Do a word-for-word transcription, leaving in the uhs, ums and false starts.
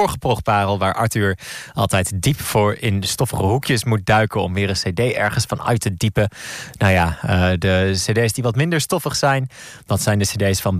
vorige progparel, waar Arthur altijd diep voor in de stoffige hoekjes moet duiken om weer een cd ergens van uit te diepen. Nou ja, uh, de cd's die wat minder stoffig zijn, dat zijn de cd's van